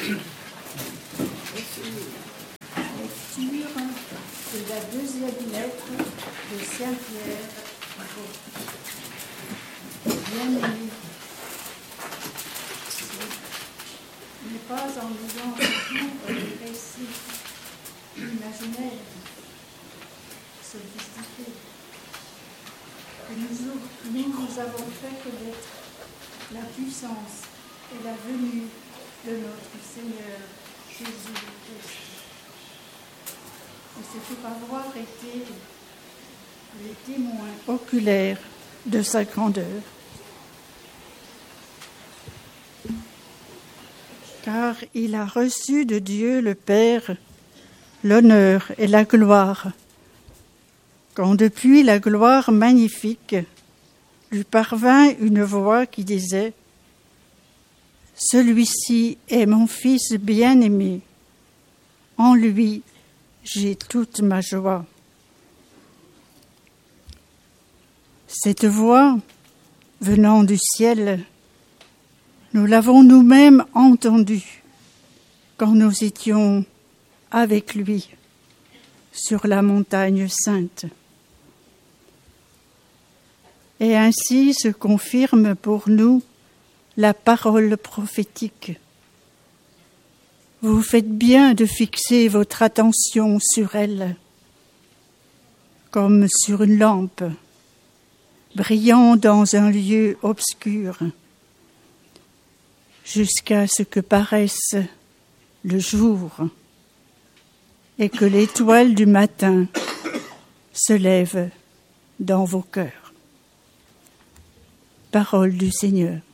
Lecture de la deuxième lettre de Saint Pierre. Bien-aimés, ce n'est pas en lisant des récits imaginaires, sophistiqués, que nous avons fait connaître la puissance et la venue de notre Seigneur Jésus-Christ. Et c'est pour avoir été les témoins oculaires de sa grandeur. Car il a reçu de Dieu le Père l'honneur et la gloire, quand depuis la gloire magnifique lui parvint une voix qui disait « Celui-ci est mon Fils bien-aimé, en lui j'ai toute ma joie. » Cette voix, venant du ciel, nous l'avons nous-mêmes entendue quand nous étions avec lui sur la montagne sainte. Et ainsi se confirme pour nous la parole prophétique. Vous faites bien de fixer votre attention sur elle, comme sur une lampe, brillant dans un lieu obscur, jusqu'à ce que paraisse le jour et que l'étoile du matin se lève dans vos cœurs. Parole du Seigneur.